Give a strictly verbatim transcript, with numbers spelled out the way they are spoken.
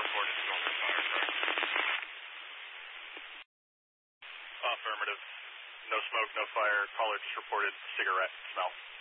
reported smoke or fire, correct? Affirmative. No smoke, no fire. Caller just reported cigarette smell.